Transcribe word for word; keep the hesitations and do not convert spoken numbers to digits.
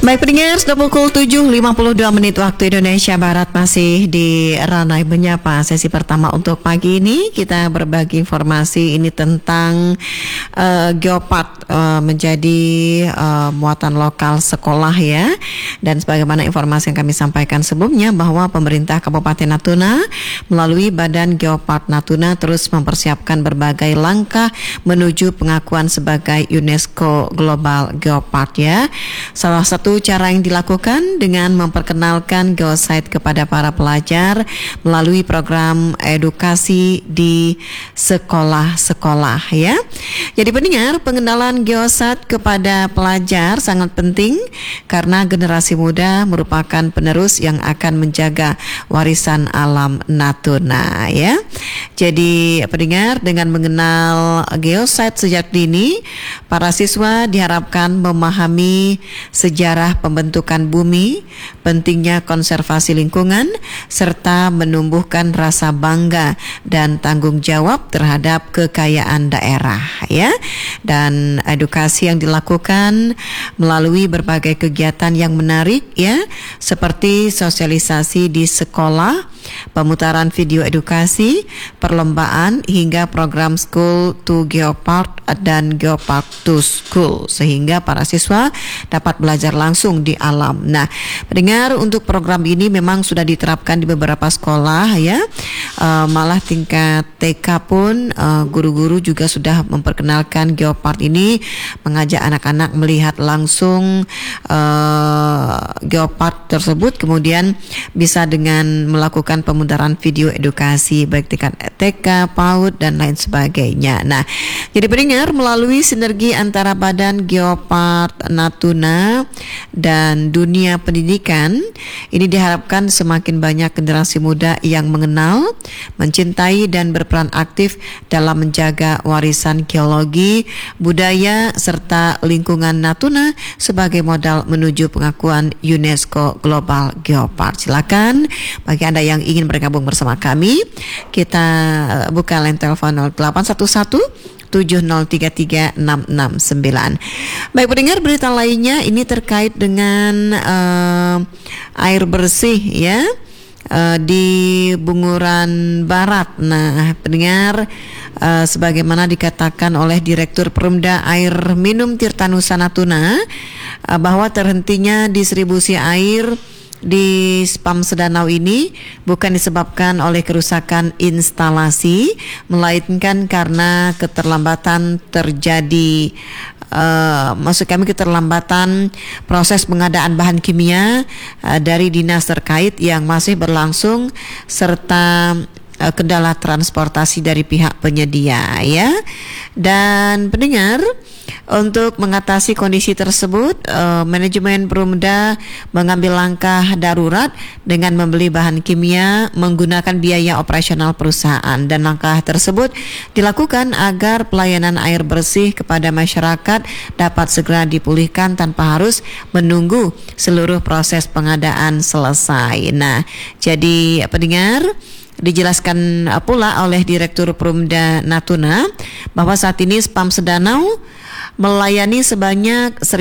Baik pendengar, sudah pukul tujuh lewat lima puluh dua menit waktu Indonesia Barat, masih di Ranai Menyapa. Sesi pertama untuk pagi ini kita berbagi informasi ini tentang uh, Geopark uh, menjadi uh, muatan lokal sekolah ya. Dan sebagaimana informasi yang kami sampaikan sebelumnya bahwa pemerintah Kabupaten Natuna melalui Badan Geopark Natuna terus mempersiapkan berbagai langkah menuju pengakuan sebagai UNESCO Global Geopark ya. Salah satu cara yang dilakukan dengan memperkenalkan geosite kepada para pelajar melalui program edukasi di sekolah-sekolah ya. Jadi pendengar, pengenalan geosite kepada pelajar sangat penting karena generasi muda merupakan penerus yang akan menjaga warisan alam Natuna ya. Jadi pendengar, dengan mengenal geosite sejak dini, para siswa diharapkan memahami sejarah pembentukan bumi, pentingnya konservasi lingkungan, serta menumbuhkan rasa bangga dan tanggung jawab terhadap kekayaan daerah ya. Dan edukasi yang dilakukan melalui berbagai kegiatan yang menarik ya, seperti sosialisasi di sekolah, pemutaran video edukasi, perlombaan hingga program School to Geopark dan Geopark to School, sehingga para siswa dapat belajar langsung di alam. Nah, pendengar, untuk program ini memang sudah diterapkan di beberapa sekolah ya. Uh, malah tingkat T K pun uh, guru-guru juga sudah memperkenalkan Geopark ini, mengajak anak-anak melihat langsung uh, Geopark tersebut, kemudian bisa dengan melakukan pemutaran video edukasi baik tingkat T K, PAUD dan lain sebagainya. Nah, jadi pendengar, melalui sinergi antara Badan Geopark Natuna dan dunia pendidikan, ini diharapkan semakin banyak generasi muda yang mengenal, mencintai dan berperan aktif dalam menjaga warisan geologi, budaya serta lingkungan Natuna sebagai modal menuju pengakuan UNESCO Global Geopark. Silakan bagi Anda yang ingin bergabung bersama kami, kita buka line telepon nol delapan satu satu tujuh nol tiga tiga enam enam sembilan. Baik pendengar, berita lainnya ini terkait dengan uh, air bersih ya uh, di Bunguran Barat. Nah pendengar, uh, sebagaimana dikatakan oleh Direktur Perumda Air Minum Tirtanusa Natuna, uh, bahwa terhentinya distribusi air di Spam Sedanau ini bukan disebabkan oleh kerusakan instalasi, melainkan karena keterlambatan terjadi uh, maksud kami keterlambatan proses pengadaan bahan kimia uh, dari dinas terkait yang masih berlangsung, serta uh, kendala transportasi dari pihak penyedia ya. Dan pendengar, untuk mengatasi kondisi tersebut, uh, manajemen Perumda mengambil langkah darurat dengan membeli bahan kimia menggunakan biaya operasional perusahaan, dan langkah tersebut dilakukan agar pelayanan air bersih kepada masyarakat dapat segera dipulihkan tanpa harus menunggu seluruh proses pengadaan selesai. Nah, jadi pendengar, dijelaskan pula oleh Direktur Perumda Natuna bahwa saat ini Spam Sedanau melayani sebanyak